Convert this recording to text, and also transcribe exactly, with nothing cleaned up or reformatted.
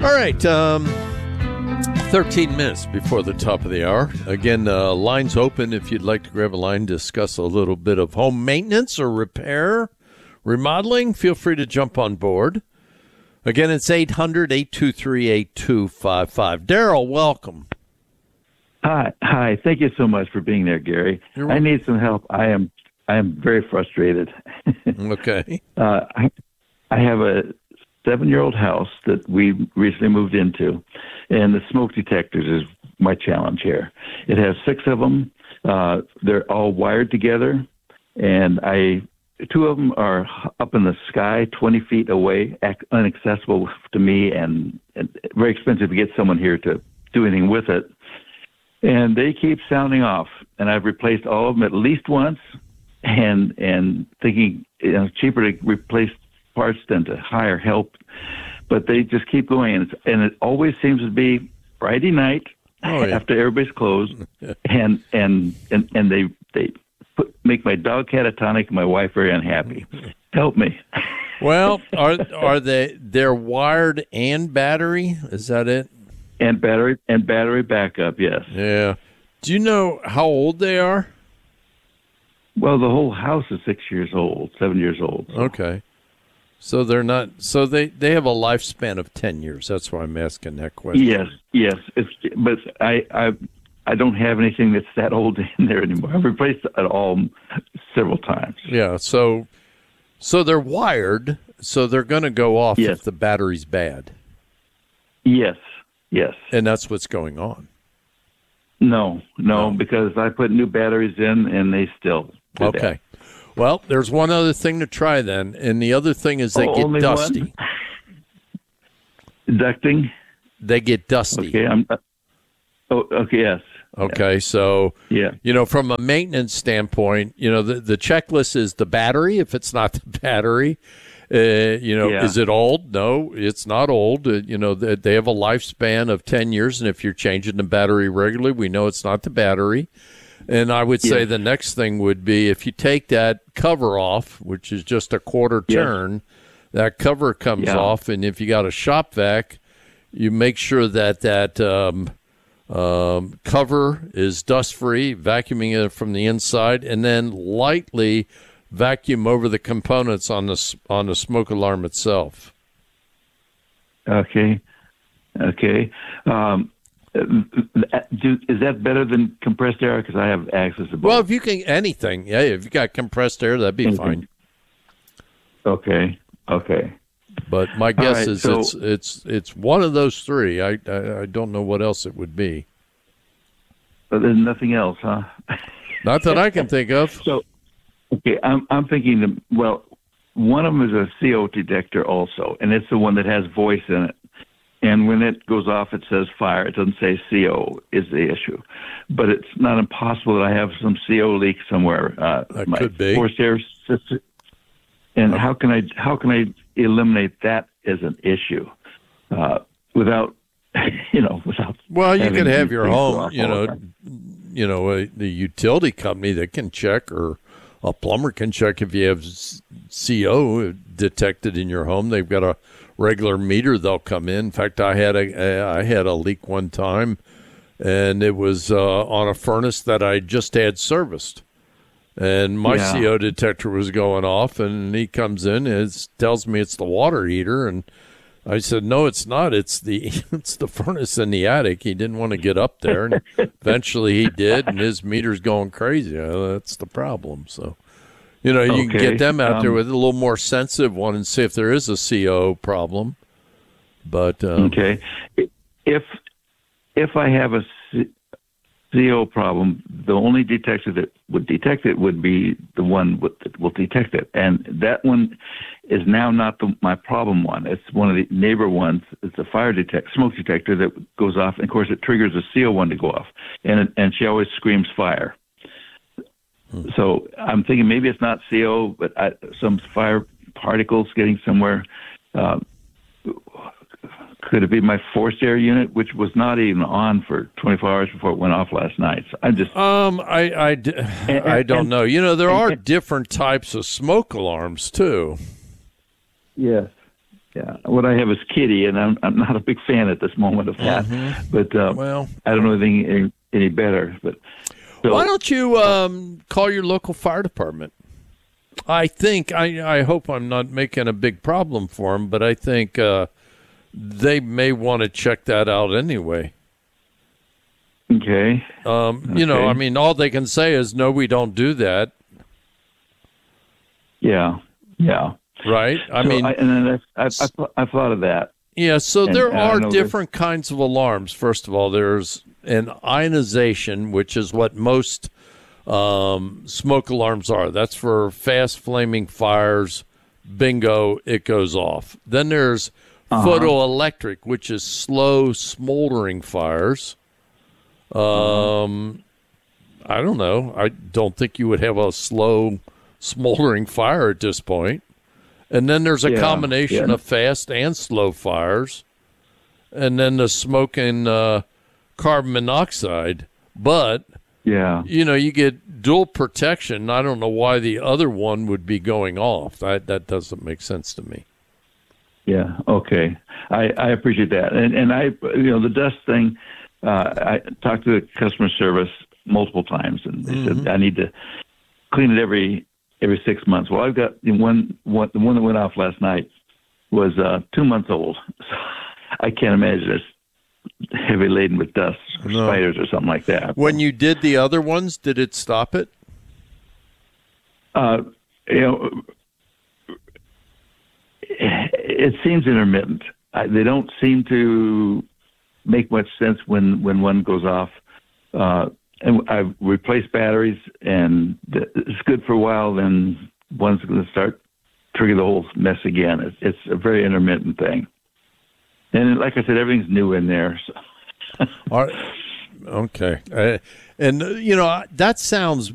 All right, um, thirteen minutes before the top of the hour. Again, uh, lines open if you'd like to grab a line, discuss a little bit of home maintenance or repair, remodeling. Feel free to jump on board. Again, it's eight hundred, eight two three, eight two five five. Daryl, welcome. Hi, hi. Thank you so much for being there, Gary. I need some help. I am, I am very frustrated. Okay. uh, I, I have a seven-year-old house that we recently moved into, and the smoke detectors is my challenge here. It has six of them. Uh, they're all wired together, and I two of them are up in the sky, twenty feet away, inaccessible to me, and, and very expensive to get someone here to do anything with it. And they keep sounding off, and I've replaced all of them at least once, and and thinking you know, it's cheaper to replace parts than to hire help, but they just keep going, and, it's, and it always seems to be Friday night oh, yeah. after everybody's closed, and and and and they they put, make my dog catatonic and my wife very unhappy. Help me. Well, are are they they're wired and battery? Is that it? And battery and battery backup, yes. Yeah. Do you know how old they are? Well, the whole house is six years old, seven years old. So. Okay. So they're not. So they, they have a lifespan of ten years. That's why I'm asking that question. Yes, yes. It's, but I, I I don't have anything that's that old in there anymore. I've replaced it all several times. Yeah. So so they're wired. So they're going to go off yes. if the battery's bad. Yes. Yes. And that's what's going on. No, no, no. because I put new batteries in and they still do okay. that. Well, there's one other thing to try then, and the other thing is they oh, get only dusty. One? Ducting? They get dusty. Okay, I'm, uh, oh, okay, yes. Okay, yes. so, yeah. you know, from a maintenance standpoint, you know, the, the checklist is the battery. If it's not the battery, uh, you know, yeah. is it old? No, it's not old. Uh, you know, they, they have a lifespan of ten years, and if you're changing the battery regularly, we know it's not the battery. And I would say yes. the next thing would be if you take that cover off, which is just a quarter turn, yes. that cover comes yeah. off. And if you got a shop vac, you make sure that that um, um, cover is dust-free, vacuuming it from the inside, and then lightly vacuum over the components on the, on the smoke alarm itself. Okay. Okay. Um Do, is that better than compressed air? Because I have access to both. Well, if you can, anything. Yeah, if you got compressed air, that'd be anything. Fine. Okay. Okay. But my guess right, is so, it's it's it's one of those three. I, I I don't know what else it would be. But there's nothing else, huh? Not that I can think of. So, okay, I'm I'm thinking that, well, one of them is a C O detector also, and it's the one that has voice in it. And when it goes off, it says fire. It doesn't say C O is the issue. But it's not impossible that I have some C O leak somewhere. Uh, that my could be. Forced air system. And okay. how can I how can I eliminate that as an issue uh, without, you know, without. Well, you can have your home, you know, time. you know, a, the utility company that can check, or a plumber can check if you have C O detected in your home. They've got a regular meter, they'll come in. In fact, I had a I had a leak one time, and it was uh, on a furnace that I just had serviced, and my yeah. C O detector was going off, and he comes in and it tells me it's the water heater, and I said, no, it's not. It's the it's the furnace in the attic. He didn't want to get up there, and eventually he did, and his meter's going crazy. Uh, that's the problem. So. You know, you okay. can get them out um, there with a little more sensitive one and see if there is a C O problem. But um, okay, if if I have a C O problem, the only detector that would detect it would be the one that will detect it, and that one is now not the, my problem one. It's one of the neighbor ones. It's a fire detect smoke detector that goes off, and of course it triggers a C O one to go off, and and she always screams fire. So I'm thinking maybe it's not C O, but I, some fire particles getting somewhere. Uh, could it be my forced air unit, which was not even on for twenty-four hours before it went off last night? So I'm just um, I I, and, I don't and, know. You know, there and, are different types of smoke alarms too. Yes. Yeah, what I have is Kitty, and I'm I'm not a big fan at this moment of that. Mm-hmm. But uh, well, I don't know anything any, any better. But so, why don't you um, call your local fire department? I think I I hope I'm not making a big problem for them, but I think uh, they may want to check that out anyway. Okay. Um, okay. You know, I mean, all they can say is no, we don't do that. Yeah. Yeah. Right. I so mean, I, and then I, I, I, I thought of that. Yeah. So and, there and are different kinds of alarms. First of all, there's an ionization, which is what most um, smoke alarms are. That's for fast flaming fires. Bingo, it goes off. Then there's uh-huh. photoelectric, which is slow smoldering fires. Um, uh-huh. I don't know. I don't think you would have a slow smoldering fire at this point. And then there's a yeah, combination yeah. of fast and slow fires. And then the smoke and uh, carbon monoxide. But, yeah, you know, you get dual protection. I don't know why the other one would be going off. That, that doesn't make sense to me. Yeah, okay. I, I appreciate that. And, and I, you know, the dust thing, uh, I talked to the customer service multiple times, and they mm-hmm. said I need to clean it every every six months. Well, I've got the one, one the one that went off last night was uh, two months old. So I can't imagine it's heavy laden with dust or no. spiders or something like that. When you did the other ones, did it stop it? Uh, you know, it seems intermittent. I, they don't seem to make much sense when, when one goes off. Uh, and I've replaced batteries, and it's good for a while. Then one's going to start trigger the whole mess again. It's, it's a very intermittent thing. And like I said, everything's new in there. So. All right. Okay. Uh, and, uh, you know, that sounds